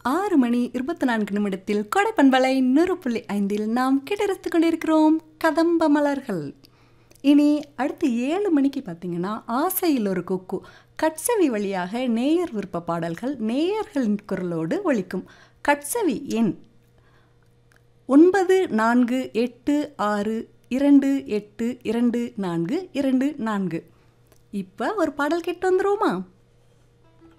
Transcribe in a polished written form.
6:24 கொடைப்பண்பலை 100.5 நாம் கேட்டரசித்துக் கொண்டிருக்கிறோம் கதம்ப மலர்கள். இனி அடுத்து 7 மணிக்கு பார்த்தீங்கன்னா ஆசையில் ஒரு கொக்கு கட்சவி வழியாக நேயர் விருப்ப பாடல்கள் நேயர்களின் குரலோடு ஒலிக்கும். கட்சவி எண் 9486282424. இப்போ ஒரு பாடல் கேட்டு வந்துருவோமா?